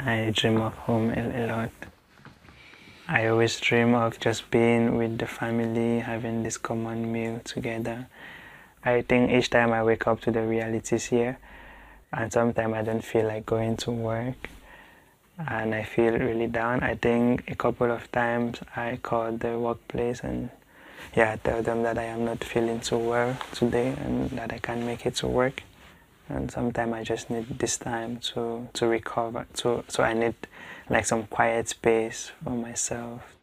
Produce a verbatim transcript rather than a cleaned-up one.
I dream of home a, a lot. I always dream of just being with the family, having this common meal together. I think each time I wake up to the realities here, and sometimes I don't feel like going to work, and I feel really down. I think a couple of times I call the workplace and yeah, tell them that I am not feeling so well today and that I can't make it to work. And sometimes I just need this time to to recover. So so I need like some quiet space for myself